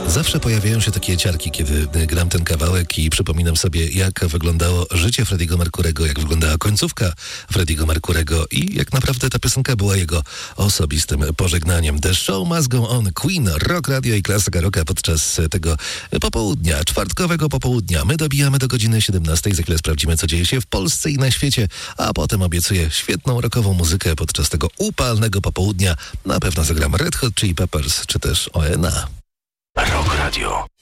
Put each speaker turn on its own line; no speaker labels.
Zawsze pojawiają się takie ciarki, kiedy gram ten kawałek i przypominam sobie, jak wyglądało życie Freddie'ego Mercurego, jak wyglądała końcówka Freddie'ego Mercurego i jak naprawdę ta piosenka była jego osobistym pożegnaniem. The Show Must Go On, Queen, Rock Radio i Klasyka Rocka podczas tego popołudnia, czwartkowego popołudnia. My dobijamy do godziny 17, za chwilę sprawdzimy, co dzieje się w Polsce i na świecie, a potem obiecuję świetną rockową muzykę podczas tego upalnego popołudnia. Na pewno zagram Red Hot Chili Peppers, czy też ONA.
Rock Radio.